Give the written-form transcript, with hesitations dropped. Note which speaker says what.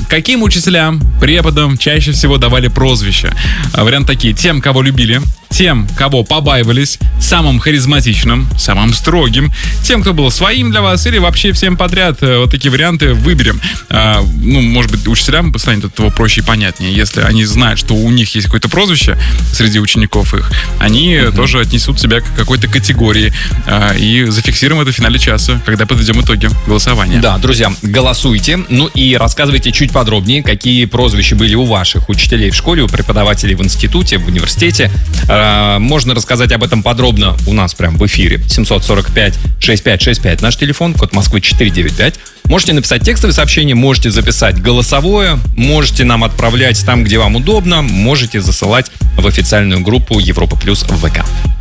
Speaker 1: Каким учителям, преподам чаще всего давали прозвища? Варианты такие: тем, кого любили, тем, кого побаивались, самым харизматичным, самым строгим, тем, кто был своим для вас, или вообще всем подряд. Вот такие варианты выберем. Может быть, учителям станет от этого проще и понятнее. Если они знают, что у них есть какое-то прозвище среди учеников их, они тоже отнесут себя к какой-то категории. И зафиксируем это в финале часа, когда подведем итоги голосования.
Speaker 2: Да, друзья, голосуйте. Ну и рассказывайте чуть подробнее, какие прозвища были у ваших учителей в школе, у преподавателей в институте, в университете. Можно рассказать об этом подробно у нас прямо в эфире. 745-6565 наш телефон, код Москвы 495. Можете написать текстовое сообщение, можете записать голосовое, можете нам отправлять там, где вам удобно, можете засылать в официальную группу Европа Плюс в ВК.